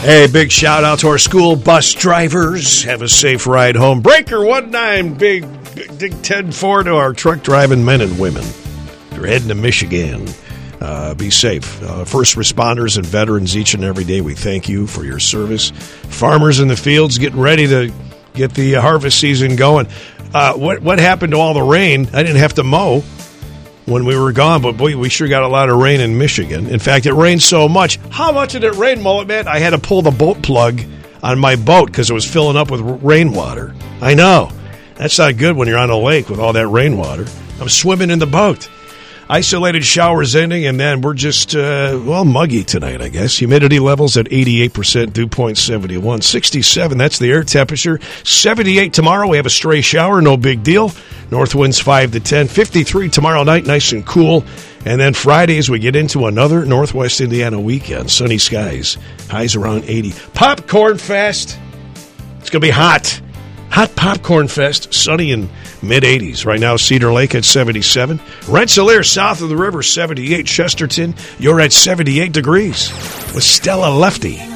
Hey, big shout out to our school bus drivers. Have a safe ride home. Breaker 19, big 10-4 to our truck driving men and women. You're heading to Michigan. Be safe. First responders and veterans each and every day, we thank you for your service. Farmers in the fields getting ready to get the harvest season going. What happened to all the rain? I didn't have to mow when we were gone, but boy, we sure got a lot of rain in Michigan. In fact, it rained so much. How much did it rain, Mullet Man? I had to pull the boat plug on my boat because it was filling up with rainwater. I know. That's not good when you're on a lake with all that rainwater. I'm swimming in the boat. Isolated showers ending, and then we're just, muggy tonight, I guess. Humidity levels at 88%, dew point 71. 67, that's the air temperature. 78 tomorrow, we have a stray shower, no big deal. North winds 5 to 10. 53 tomorrow night, nice and cool. And then Fridays, we get into another Northwest Indiana weekend. Sunny skies, highs around 80. Popcorn Fest. It's going to be hot. Hot Popcorn Fest, sunny in mid-80s. Right now, Cedar Lake at 77. Rensselaer, south of the river, 78. Chesterton, you're at 78 degrees with Stella Lefty.